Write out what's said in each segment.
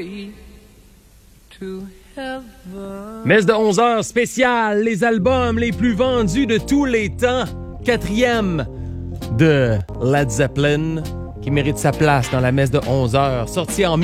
Messe de 11h spéciale, les albums les plus vendus de tous les temps. 4e de Led Zeppelin, qui mérite sa place dans la messe de 11h. Sorti en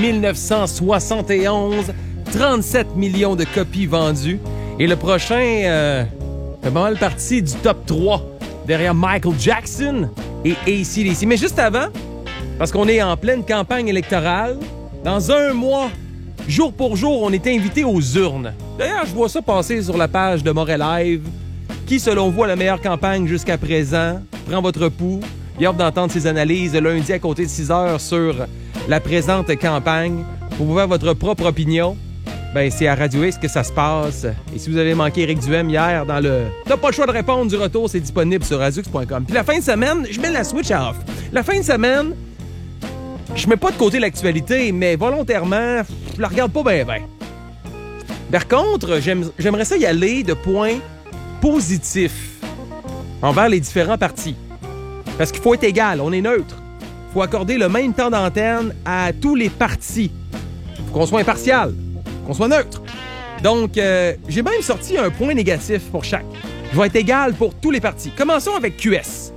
1971, 37 millions de copies vendues. Et le prochain fait pas mal partie du top 3, derrière Michael Jackson et AC/DC. Mais juste avant, parce qu'on est en pleine campagne électorale, dans un mois, jour pour jour, on est invité aux urnes. D'ailleurs, je vois ça passer sur la page de Montréal Live. Qui, selon vous, a la meilleure campagne jusqu'à présent? Prends votre pouls. J'ai hâte d'entendre ces analyses lundi à côté de 6h sur la présente campagne. Pour vous faire votre propre opinion, ben c'est à Radio X que ça se passe. Et si vous avez manqué Éric Duhem hier dans le « T'as pas le choix de répondre » du retour, c'est disponible sur radiox.com. Puis la fin de semaine, je mets la switch à off. La fin de semaine, je mets pas de côté l'actualité, mais volontairement, je la regarde pas bien. Par contre, j'aimerais ça y aller de points positifs envers les différents partis. Parce qu'il faut être égal, on est neutre. Il faut accorder le même temps d'antenne à tous les partis. Il faut qu'on soit impartial, qu'on soit neutre. Donc, j'ai même sorti un point négatif pour chaque. Je vais être égal pour tous les partis. Commençons avec QS.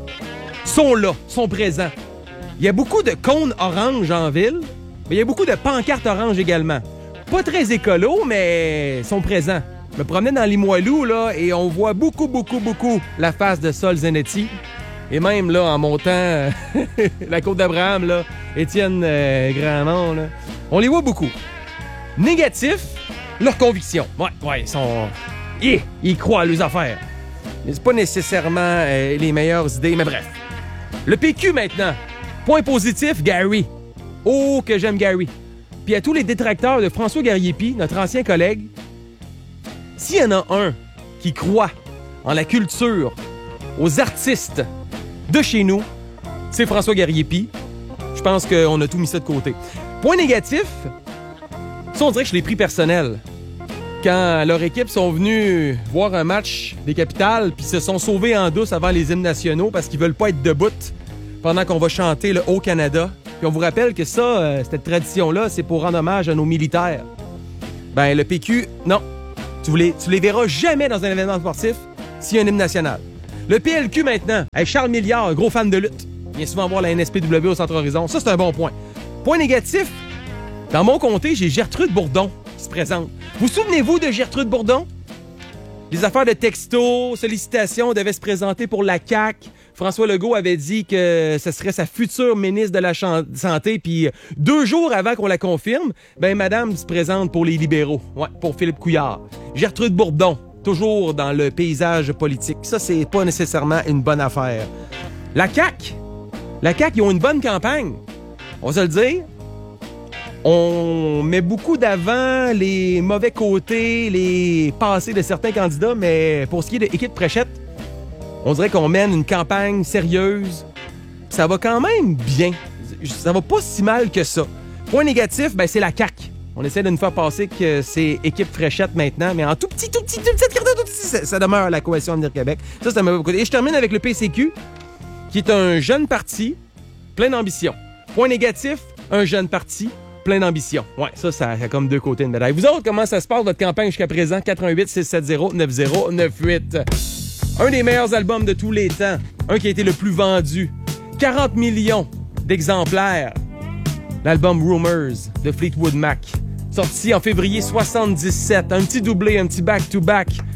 Sont là, sont présents. Il y a beaucoup de cônes orange en ville, mais il y a beaucoup de pancartes orange également. Pas très écolo, mais sont présents. Je me promenais dans Limoilou, là, et on voit beaucoup la face de Sol Zanetti. Et même, là, en montant la côte d'Abraham, là, Étienne Grandmont, là, on les voit beaucoup. Négatif, leurs convictions. Ouais, ils sont... Ils croient à leurs affaires. Mais c'est pas nécessairement les meilleures idées, mais bref. Le PQ, maintenant. Point positif, Gary. Oh, que j'aime Gary. Puis à tous les détracteurs de François Gariepi, notre ancien collègue, s'il y en a un qui croit en la culture, aux artistes de chez nous, c'est François Gariepi. Je pense qu'on a tout mis ça de côté. Point négatif, ça on dirait que je l'ai pris personnel. Quand leur équipe sont venus voir un match des Capitales puis se sont sauvés en douce avant les hymnes nationaux parce qu'ils veulent pas être debout pendant qu'on va chanter le Haut-Canada. Puis on vous rappelle que ça, cette tradition-là, c'est pour rendre hommage à nos militaires. Ben, le PQ, non. Tu les verras jamais dans un événement sportif s'il y a un hymne national. Le PLQ, maintenant. Hey, Charles Milliard, gros fan de lutte. Il vient souvent voir la NSPW au Centre Horizon. Ça, c'est un bon point. Point négatif, dans mon comté, j'ai Gertrude Bourdon qui se présente. Vous souvenez-vous de Gertrude Bourdon? Les affaires de texto, sollicitations devaient se présenter pour la CAQ. François Legault avait dit que ce serait sa future ministre de la Santé, puis 2 jours avant qu'on la confirme, ben madame se présente pour les libéraux, pour Philippe Couillard. Gertrude Bourdon, toujours dans le paysage politique. Ça, c'est pas nécessairement une bonne affaire. La CAQ, ils ont une bonne campagne. On va se le dire. On met beaucoup d'avant les mauvais côtés, les passés de certains candidats, mais pour ce qui est de l'équipe Fréchette, on dirait qu'on mène une campagne sérieuse. Ça va quand même bien. Ça va pas si mal que ça. Point négatif, ben c'est la CAQ. On essaie de nous faire passer que c'est équipe Fréchette maintenant, mais en tout petit, ça demeure la Coalition Avenir Québec. Ça, c'est un mauvais côté. Et je termine avec le PCQ, qui est un jeune parti plein d'ambition. Point négatif, un jeune parti plein d'ambition. Ouais, ça a comme 2 côtés de médaille. Vous autres, comment ça se passe, votre campagne jusqu'à présent? 88-670-9098. Un des meilleurs albums de tous les temps. Un qui a été le plus vendu. 40 millions d'exemplaires. L'album Rumors de Fleetwood Mac. Sorti en février 77. Un petit doublé, un petit back-to-back